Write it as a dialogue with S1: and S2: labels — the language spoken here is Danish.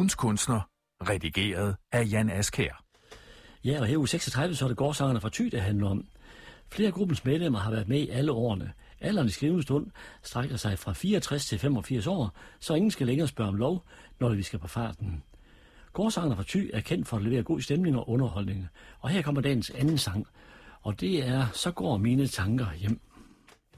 S1: Ugens kunstner, redigeret af Jan Askær.
S2: Ja, og her uge 36, så er det Gårdsangerne fra Thy, det handler om. Flere af gruppens medlemmer har været med i alle årene. Alderen i skrivende stund strækker sig fra 64 til 85 år, så ingen skal længere spørge om lov, når vi skal på farten. Gårdsangerne fra Thy er kendt for at levere god stemning og underholdning. Og her kommer dagens anden sang, og det er Så går mine tanker hjem.